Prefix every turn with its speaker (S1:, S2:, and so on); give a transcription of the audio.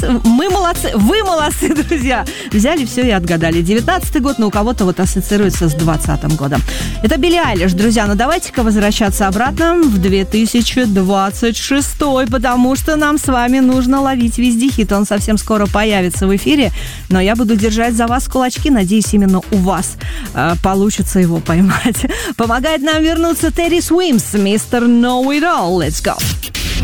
S1: мы молодцы, вы молодцы, друзья. Взяли все и отгадали. 19-й год, но у кого-то вот ассоциируется с 20-м годом. Это Билли Айлиш, друзья. Но давайте-ка возвращаться обратно в 2026, потому что нам с вами нужно ловить везде хит. Он совсем скоро появится в эфире, но я буду держать за вас кулачки. Надеюсь, именно у вас получится его поймать. Помогает нам вернуться Teddy Swims, Mr. Know It All. Let's go.